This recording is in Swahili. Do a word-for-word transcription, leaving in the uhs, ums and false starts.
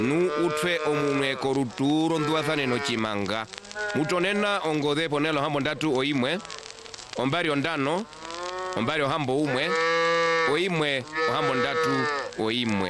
nu utwe omumwe koruturo ndwathane no chimanga mutonena ongothe ponelo hambo ndatu oimwe ombari ondano ombari ohambo umwe oimwe ohambo ndatu oimwe.